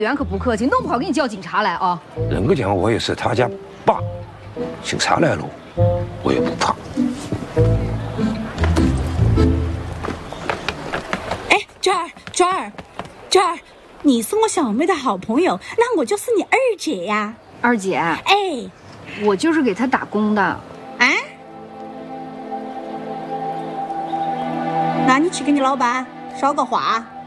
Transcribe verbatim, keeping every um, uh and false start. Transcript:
员可不客气，弄不好给你叫警察来啊！ 人个讲我也是他家爸，警察来了，我也不怕。 哎，娟儿，娟儿，娟儿，你是我小妹的好朋友，那我就是你二姐呀。 二姐， 哎， 我就是给她打工的。 啊？那你去给你老板捎个话。